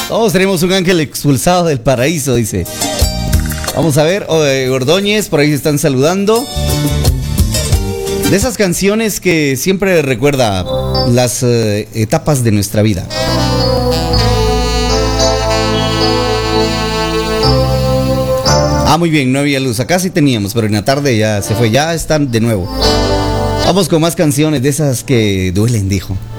Todos tenemos un ángel expulsado del paraíso, dice. Vamos a ver, Ordóñez, por ahí se están saludando. De esas canciones que siempre recuerda las etapas de nuestra vida. Ah, muy bien, no había luz. Acá sí teníamos, pero en la tarde ya se fue. Ya están de nuevo. Vamos con más canciones de esas que duelen, dijo.